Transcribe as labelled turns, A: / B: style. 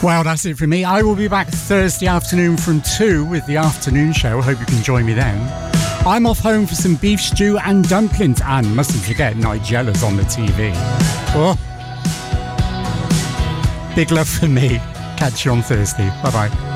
A: Well, that's it for me. I will be back Thursday afternoon from 2 with the afternoon show. Hope you can join me then. I'm off home for some beef stew and dumplings, and mustn't forget Nigella's on the TV. Oh. Big love for me. Catch you on Thursday. Bye-bye.